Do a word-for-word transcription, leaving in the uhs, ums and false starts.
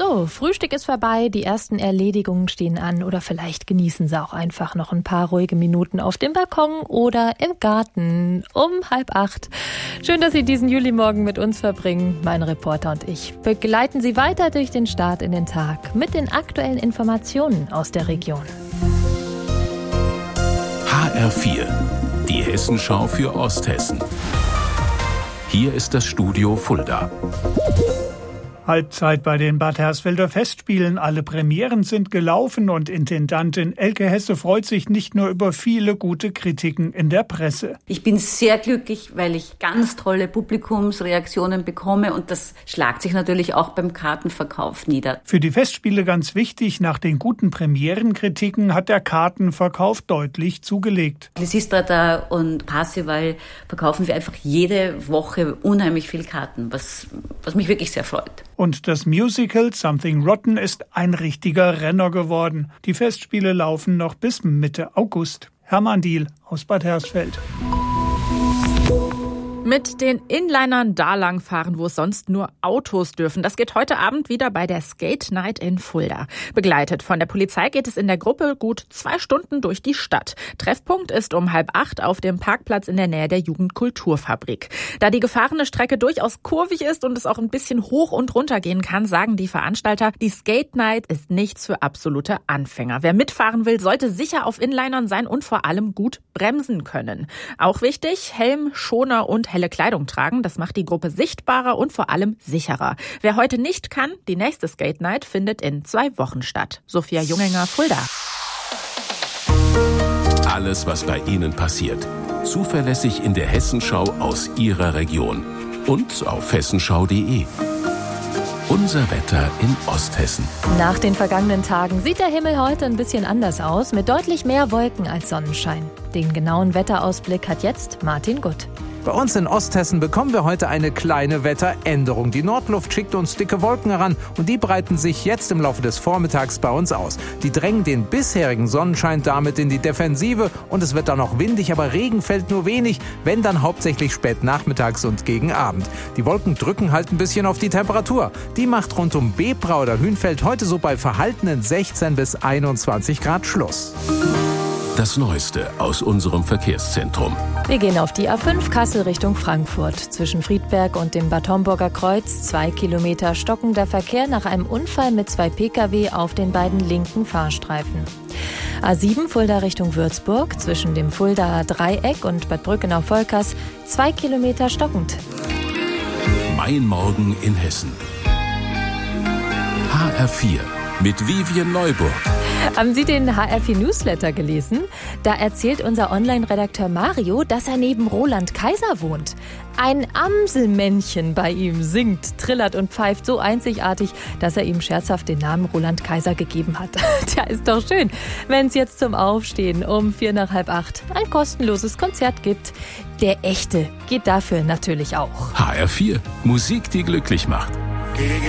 So, Frühstück ist vorbei, die ersten Erledigungen stehen an oder vielleicht genießen Sie auch einfach noch ein paar ruhige Minuten auf dem Balkon oder im Garten um halb acht. Schön, dass Sie diesen Julimorgen mit uns verbringen. Mein Reporter und ich begleiten Sie weiter durch den Start in den Tag mit den aktuellen Informationen aus der Region. H R vier, die Hessenschau für Osthessen. Hier ist das Studio Fulda. Halbzeit bei den Bad Hersfelder Festspielen. Alle Premieren sind gelaufen und Intendantin Elke Hesse freut sich nicht nur über viele gute Kritiken in der Presse. Ich bin sehr glücklich, weil ich ganz tolle Publikumsreaktionen bekomme und das schlagt sich natürlich auch beim Kartenverkauf nieder. Für die Festspiele ganz wichtig, nach den guten Premierenkritiken hat der Kartenverkauf deutlich zugelegt. Lysistrata und Parsival verkaufen wir einfach jede Woche unheimlich viel Karten, was, was mich wirklich sehr freut. Und das Musical Something Rotten ist ein richtiger Renner geworden. Die Festspiele laufen noch bis Mitte August. Hermann Diehl aus Bad Hersfeld. Mit den Inlinern da lang fahren, wo es sonst nur Autos dürfen. Das geht heute Abend wieder bei der Skate Night in Fulda. Begleitet von der Polizei geht es in der Gruppe gut zwei Stunden durch die Stadt. Treffpunkt ist um halb acht auf dem Parkplatz in der Nähe der Jugendkulturfabrik. Da die gefahrene Strecke durchaus kurvig ist und es auch ein bisschen hoch und runter gehen kann, sagen die Veranstalter, die Skate Night ist nichts für absolute Anfänger. Wer mitfahren will, sollte sicher auf Inlinern sein und vor allem gut bremsen können. Auch wichtig, Helm, Schoner und helle Kleidung tragen. Das macht die Gruppe sichtbarer und vor allem sicherer. Wer heute nicht kann, die nächste Skate Night findet in zwei Wochen statt. Sophia Junginger, Fulda. Alles, was bei Ihnen passiert. Zuverlässig in der Hessenschau aus Ihrer Region. Und auf hessenschau punkt de. Unser Wetter in Osthessen. Nach den vergangenen Tagen sieht der Himmel heute ein bisschen anders aus, mit deutlich mehr Wolken als Sonnenschein. Den genauen Wetterausblick hat jetzt Martin Gutt. Bei uns in Osthessen bekommen wir heute eine kleine Wetteränderung. Die Nordluft schickt uns dicke Wolken heran und die breiten sich jetzt im Laufe des Vormittags bei uns aus. Die drängen den bisherigen Sonnenschein damit in die Defensive und es wird dann noch windig, aber Regen fällt nur wenig, wenn dann hauptsächlich spät nachmittags und gegen Abend. Die Wolken drücken halt ein bisschen auf die Temperatur. Die macht rund um Bebra oder Hünfeld heute so bei verhaltenen sechzehn bis einundzwanzig Grad Schluss. Das Neueste aus unserem Verkehrszentrum. Wir gehen auf die A fünf Kassel Richtung Frankfurt. Zwischen Friedberg und dem Bad Homburger Kreuz zwei Kilometer stockender Verkehr nach einem Unfall mit zwei Pkw auf den beiden linken Fahrstreifen. A sieben Fulda Richtung Würzburg. Zwischen dem Fuldaer Dreieck und Bad Brückenau-Volkers zwei Kilometer stockend. Mein Morgen in Hessen. H R vier mit Vivian Neuburg. Haben Sie den H R vier Newsletter gelesen? Da erzählt unser Online-Redakteur Mario, dass er neben Roland Kaiser wohnt. Ein Amselmännchen bei ihm singt, trillert und pfeift so einzigartig, dass er ihm scherzhaft den Namen Roland Kaiser gegeben hat. Tja, ist doch schön, wenn es jetzt zum Aufstehen um vier nach halb acht ein kostenloses Konzert gibt. Der echte geht dafür natürlich auch. H R vier, Musik, die glücklich macht. Gegen